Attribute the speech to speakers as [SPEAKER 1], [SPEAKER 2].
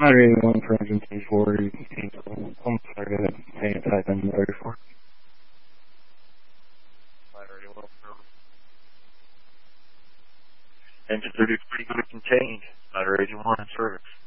[SPEAKER 1] 181 for engine 34, I'm sorry, I can't type in 34.
[SPEAKER 2] 181. Engine 33 good and contained. 181 in service.